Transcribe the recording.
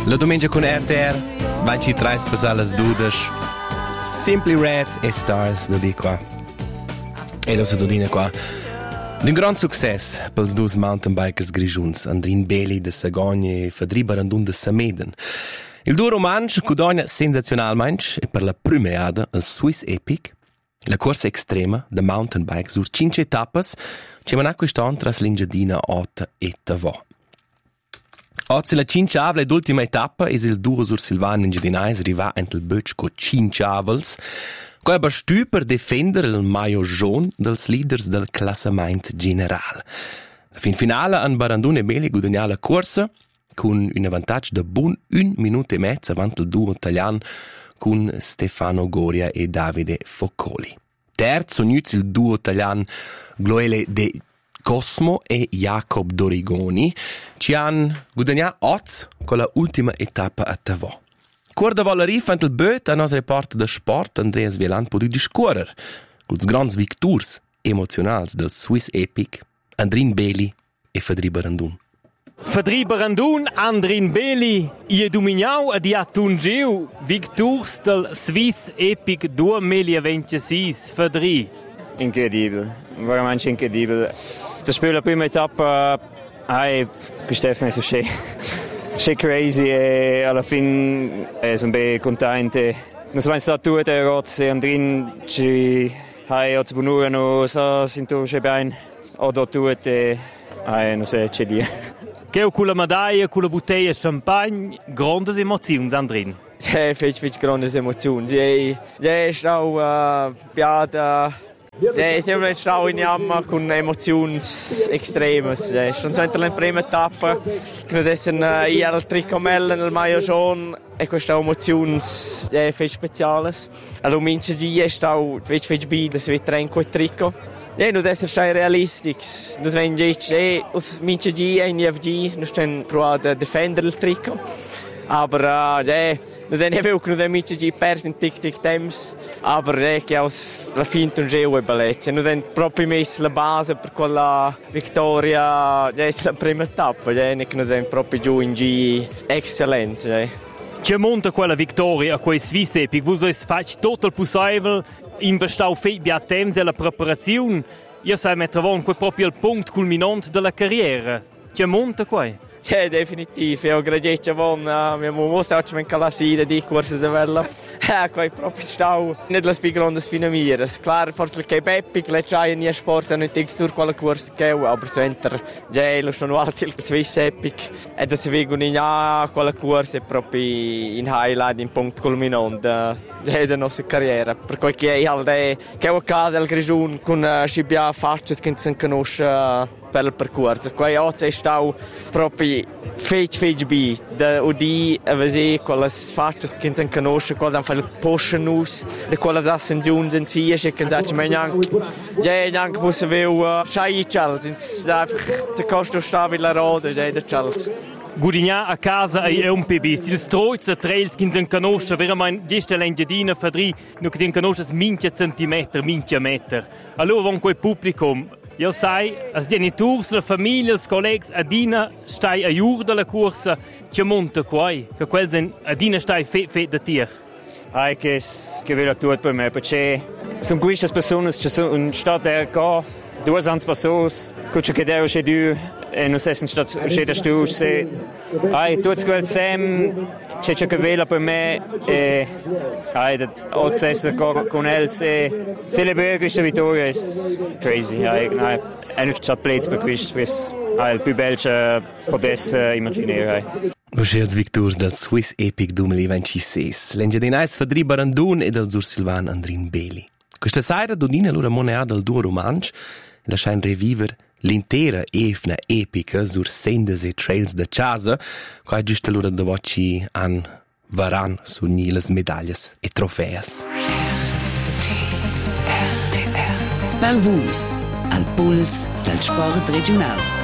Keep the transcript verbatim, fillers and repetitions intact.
La domenica con R T R, vai ci trais passar las dudas. Simply Red e Stars, lo dico qua. E lo se dodina qua. D'un gran success pels dus mountainbikers grigiuns, Andrin Beli de Sagogne e Fadri Barandun de Sameden. Il duo romansch cudogna sensazionalmein e per la primeada il Swiss Epic, la corsa extrema de mountainbike sur cinque etapas, ci manà quest'anno tras l'Ingiadina Ota e Tavò. Oggi la cinciavla ed ultima etappa es il duo sur Silvan Ingiadinais riva ent il bötsch co cinciavels, co è bastü per defendere il maio jaune dels leaders del classament general. La fin finale an Barandun e Meli guadagna la corsa con un avantaggio de bun un minuto e mezzo avant il duo italiano con Stefano Goria e Davide Foccoli. Terzo inizi il duo italiano Gloele de Cosmo e Jacob Dorigoni ci han guadagnato oz con la ultima etappa a Tavò. Corda vola rifant il böt a nos report de sport Andreas Wieland podu discorrer con les grands victors emozionals del Swiss Epic Andrin Beli e Fadri Barandun. Fadri Barandun, Andrin Beli, ie dominau a dia tungiu victors del Swiss Epic duemilaventisei. Fadri. Incredibile, veramente incredibile. Das Spiel la prima tappa, ai, Stefano è so schön, schön crazy e alla fin è sono ben contente. Non so mai stato tutte le rozze, Andrin ci hai otto buonuro, so sinto schön bene, ho dato tutte, ai, non so che dire. Che con la medaglia, con la bottiglia champagne, grandes emozioni, Andrin. Sì, fece, fece grandi emozioni. Sì, è stato uh, piada. Sì, siamo stati in Yamma con emozioni estreme. Sì, sono sempre la prima tappa, che noi siamo io al tricomella nel maio giorno e queste emozioni sono speciali. Allora, è stato fece bene, si vede in quel tricco. Ja, nu das ist realistisch. Das wenn ich eh aus minche G in F G, nu sten pro de defender il tricco. Aber uh, ja, nu den he veel nu minche G pers in tic tic temps, aber eh che aus la finta un geo e bellezza. Nu den proprio messo la base per quella vittoria, ja, la prima tappa, ja, ne nu den proprio giù in G eccellent, ja. Che monta quella vittoria a quei Swiss Epic, vous es fatto tutto il possibile. Investau feit bia temps e la preparazione. Io sai mettere avanti quel proprio il punto culminante della carriera. C'è monta qua? Sì, definitiv. Io graduato von, uh, mi mo stato in classe di corse de vella. Eh, qua proprio stau. Nicht las più grandes finamiras. Klar, forse che epic, le c'hai in sport non textur quella corsa che aber so enter gelo sono alti il Swiss Epic. E da si vengono in a quella corsa è proprio in highlight, in punto culminante della nostra carriera. Per cui che è alde che ho casa al Grigiun con uh, scibia facce che non conosce uh, per il percorso. Qua oggi è stato proprio fece fece bi da udi a vedere quelle facce che non conosce, quando fanno il potion us, da quelle assen giunge in sia che che già neanche ja neanche posso vedere sai Charles da da costo stabile roda ja da Charles. Gudigna a casa è un P B. Si il stroizza trails che non conosce, veramente gesta l'engiadina Fadri, non che non conosce minchia centimeter, minchia meter. Allora con quel pubblico, io sai, as genitors, la famiglia, i colleghi, adina stai a jur della corsa, c'è monta qua, che quel sen adina stai fe fe da tir. Ai che che vero tutto per me, perché sono queste persone che sono in stato R K, due anni passati, che che devo che du e non sei in stato che da stu se ai tutto quel sem c'è che vela per me e ai da ozzessa con els e celebrare questa vittoria è crazy. Ai ai e non c'è plates per questo ai il più bello potesse immaginare. Uscì als victors del Swiss Epic duemilaventisei, l'engiadinais Fadri Barandun e del Sur Silvan Andrin Beli. Questa sera donina l'ora monea del duo romansch lascia in reviver l'intera efna epica sur sendes e trails da casa, qua è giusto l'ora da voci an varan su niles medaglias e trofeas. Dal Vus, al puls del sport regional.